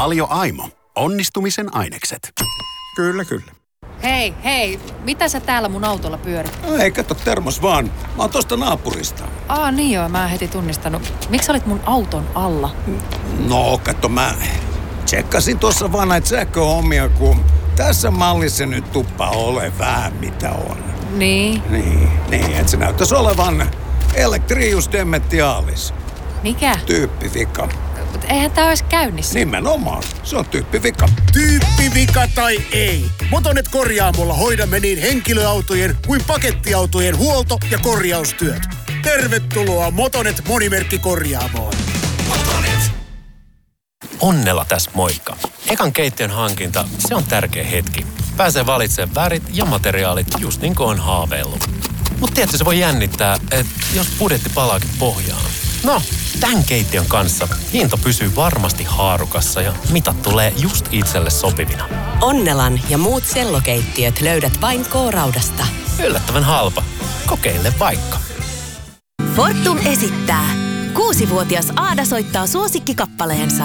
Valio Aimo. Onnistumisen ainekset. Kyllä, kyllä. Hei, mitä sä täällä mun autolla pyörit? Ei, kato, termos vaan. Mä oon tosta naapurista. Niin joo, mä en heti tunnistanut. Miksi sä olit mun auton alla? No, kato, mä tsekkasin tuossa vaan näitä sähköhommia, kun tässä mallissa nyt tuppa ole vähän mitä on. Niin. Niin, että se näyttäisi olevan Electrius Dementialis. Mikä? Tyyppivika. Mut eihän tää ois käynnissä. Nimenomaan, se on tyyppivika. Tyyppivika tai ei. Motonet korjaamolla hoidamme niin henkilöautojen kuin pakettiautojen huolto- ja korjaustyöt. Tervetuloa Motonet monimerkkikorjaamoon. Motonet. Onnella tässä moikka. Ekan keittiön hankinta, se on tärkeä hetki. Pääsee valitsemaan värit ja materiaalit just niin kuin on haaveillut. Mutta tietysti se voi jännittää, että jos budjetti palaakin pohjaan. No, tämän keittiön kanssa hinta pysyy varmasti haarukassa ja mitat tulee just itselle sopivina. Onnelan ja muut sellokeittiöt löydät vain K-Raudasta. Yllättävän halpa. Kokeile vaikka. Fortum esittää. 6-vuotias Aada soittaa suosikkikappaleensa.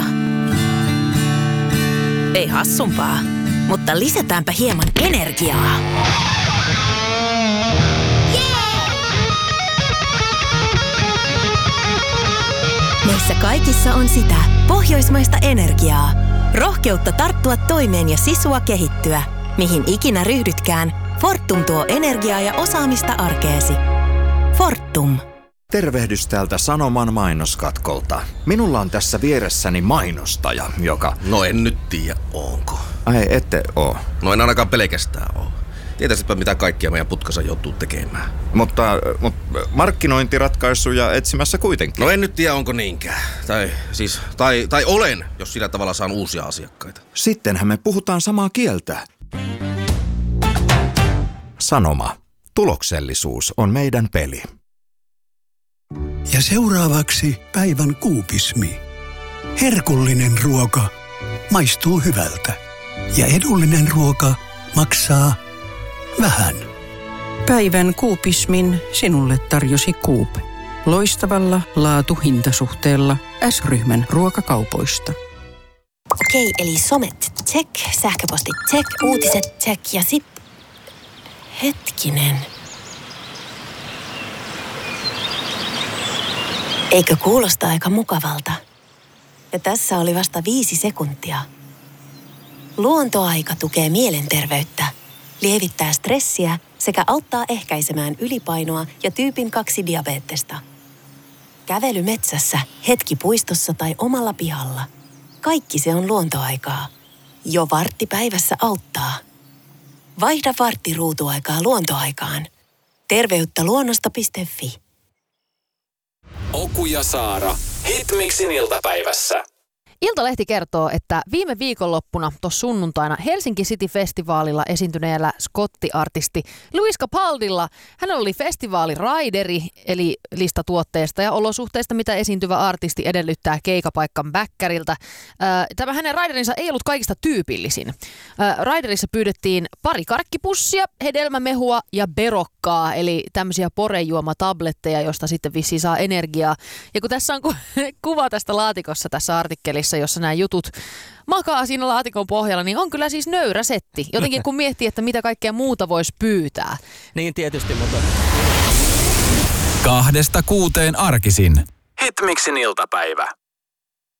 Ei hassumpaa, mutta lisätäänpä hieman energiaa. Meissä kaikissa on sitä pohjoismaista energiaa. Rohkeutta tarttua toimeen ja sisua kehittyä. Mihin ikinä ryhdytkään, Fortum tuo energiaa ja osaamista arkeesi. Fortum. Tervehdys täältä Sanoman mainoskatkolta. Minulla on tässä vieressäni mainostaja, joka... No en nyt tiedä, onko. Ai, ette oo. No en ainakaan pelkästään oo. Tietäisitpä mitä kaikkia meidän putkassa joutuu tekemään. Mutta markkinointiratkaisuja etsimässä kuitenkin. No en nyt tiedä, onko niinkään. Tai olen, jos sillä tavalla saan uusia asiakkaita. Sittenhän me puhutaan samaa kieltä. Sanoma. Tuloksellisuus on meidän peli. Ja seuraavaksi päivän kuupismi. Herkullinen ruoka maistuu hyvältä. Ja edullinen ruoka maksaa vähän. Päivän kuupismin sinulle tarjosi Coop. Loistavalla laatu-hintasuhteella S-ryhmän ruokakaupoista. Okei, eli somet, check, sähköpostit, check, uutiset, check ja Hetkinen. Eikö kuulosta aika mukavalta? Ja tässä oli vasta 5 sekuntia. Luontoaika tukee mielenterveyttä, lievittää stressiä sekä auttaa ehkäisemään ylipainoa ja tyypin 2 diabeettesta. Kävely metsässä, hetki puistossa tai omalla pihalla. Kaikki se on luontoaikaa. Jo vartti päivässä auttaa. Vaihda vartti ruutuaikaa luontoaikaan. Terveyttä luonnosta.fi. Oku ja Saara. Hitmixin iltapäivässä. Iltalehti kertoo, että viime viikonloppuna tuossa sunnuntaina Helsinki City-festivaalilla esiintyneellä skottiartisti Lewis Capaldilla, hän oli festivaaliraideri, eli lista tuotteista ja olosuhteista, mitä esiintyvä artisti edellyttää keikapaikan bäkkäriltä. Tämä hänen raiderinsa ei ollut kaikista tyypillisin. Raiderissa pyydettiin 2 karkkipussia, hedelmämehua ja berokkaa, eli tämmöisiä porejuomatabletteja, josta sitten vissiin saa energiaa. Ja kun tässä on kuva tästä laatikossa tässä artikkelissa, jossa nämä jutut makaa siinä laatikon pohjalla, niin on kyllä siis nöyrä setti. Jotenkin kun miettii, että mitä kaikkea muuta voisi pyytää. Niin tietysti, mutta... 2–6 arkisin. Hitmixin iltapäivä.